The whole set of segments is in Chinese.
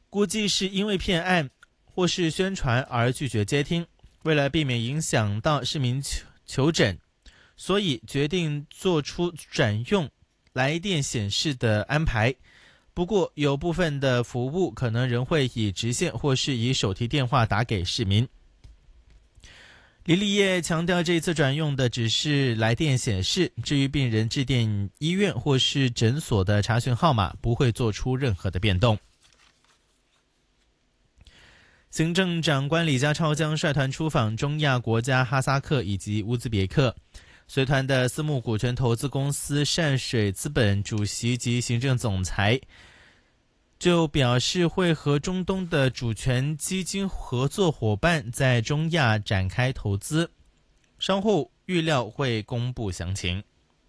估计是因为骗案或是宣传而拒绝接听，为了避免影响到市民求诊，所以决定做出转用来电显示的安排。不过有部分的服务可能仍会以直线或是以手提电话打给市民。李立业强调，这一次转用的只是来电显示，至于病人致电医院或是诊所的查询号码，不会做出任何的变动。行政长官李家超将率团出访中亚国家哈萨克以及乌兹别克，随团的私募股权投资公司善水资本主席及行政总裁就表示，会和中东的主权基金合作伙伴在中亚展开投资，稍后预料会公布详情。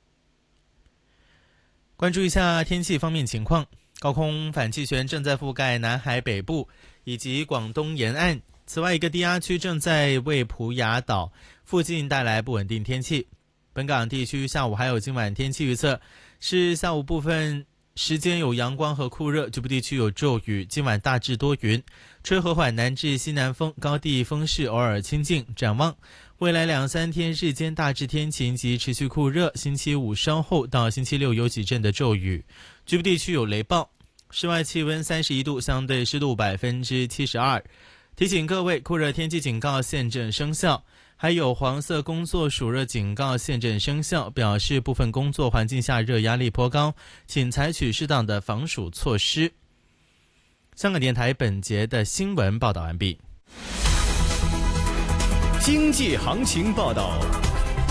关注一下天气方面情况，高空反气旋正在覆盖南海北部以及广东沿岸，此外一个低压区正在为普雅岛附近带来不稳定天气。本港地区下午还有今晚天气预测是下午部分时间有阳光和酷热，局部地区有骤雨，今晚大致多云，吹和缓南至西南风，高地风势偶尔清劲。展望未来2-3天日间大致天晴及持续酷热，星期五稍后到星期六有几阵的骤雨，局部地区有雷暴。室外气温31度，相对湿度72%。提醒各位，酷热天气警告现正生效，还有黄色工作暑热警告现正生效，表示部分工作环境下热压力颇高，请采取适当的防暑措施。香港电台本节的新闻报道完毕。 经济行情报道。